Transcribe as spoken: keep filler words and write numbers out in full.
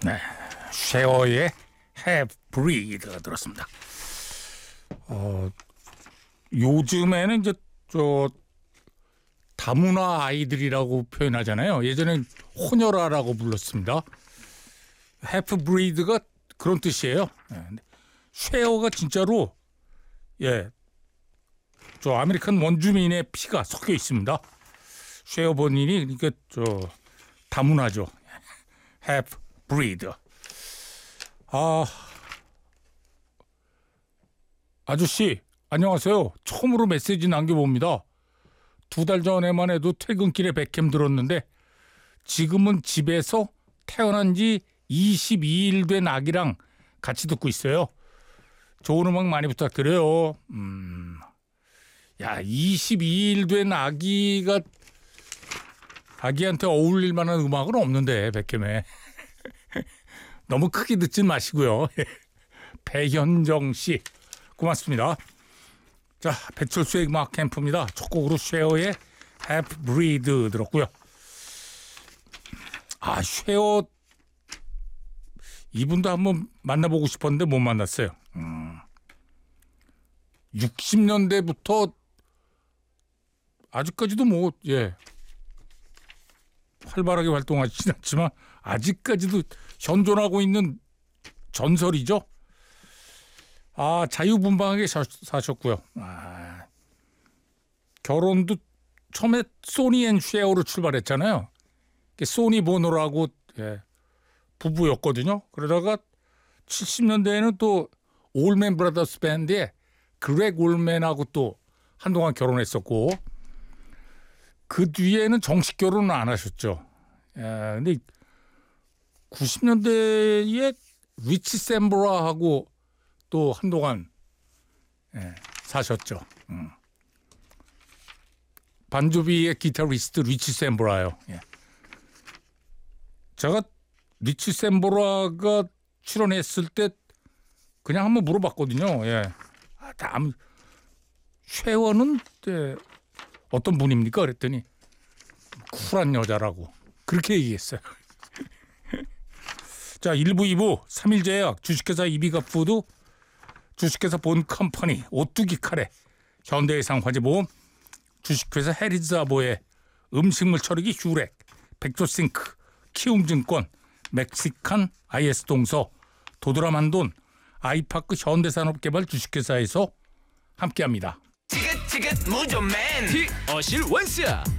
네, 쉐어의 Have Breathe 들었습니다. 어, 요즘에는 이제 저 다문화 아이들이라고 표현하잖아요. 예전엔 혼혈아라고 불렀습니다. Have Breathe가 그런 뜻이에요. 네, 쉐어가 진짜로 예, 저 아메리칸 원주민의 피가 섞여 있습니다. 쉐어 본인이 그러니까 저 다문화죠. Have Breathe. 아, 아저씨 안녕하세요. 처음으로 메시지 남겨봅니다. 두 달 전에만 해도 퇴근길에 백캠 들었는데 지금은 집에서 태어난 지 이십이 일 된 아기랑 같이 듣고 있어요. 좋은 음악 많이 부탁드려요. 음, 야, 이십이 일 된 아기가 아기한테 어울릴 만한 음악은 없는데 백캠에 너무 크게 듣진 마시고요. 배현정 씨 고맙습니다. 자, 배철수의 음악 캠프입니다. 첫 곡으로 쉐어의 Have Breathe 들었고요. 아, 쉐어 이분도 한번 만나보고 싶었는데 못 만났어요. 음, 육십 년대부터 아직까지도 뭐 예, 활발하게 활동하지는 않지만 아직까지도 현존하고 있는 전설이죠. 아, 자유분방하게 사, 사셨고요. 아, 결혼도 처음에 소니 앤 쉐어로 출발했잖아요. 소니 보노라고 예, 부부였거든요. 그러다가 칠십 년대에는 또 올맨 브라더스 밴드의 그렉 올맨하고 또 한동안 결혼했었고 그 뒤에는 정식 결혼은 안 하셨죠. 예, 근데 구십 년대에 리치 샘브라하고 또 한동안 예, 사셨죠. 음. 반조비의 기타리스트 리치 샘브라요. 예. 제가 리치 샘브라가 출연했을 때 그냥 한번 물어봤거든요. 예. 아, 다음 쉐어는 예, 어떤 분입니까? 그랬더니 쿨한 여자라고 그렇게 얘기했어요. 자, 일 부, 이 부 삼 일 제약 주식회사 이비가푸드 주식회사 본 컴퍼니 오뚜기 카레 현대해상 화재보험 주식회사 헤리자보의 음식물 처리기 휴렉 백조싱크 키움증권 멕시칸 아이에스 동서 도드라만돈 아이파크 현대산업개발 주식회사에서 함께합니다. 지긋지긋 무좀맨 티어실 원스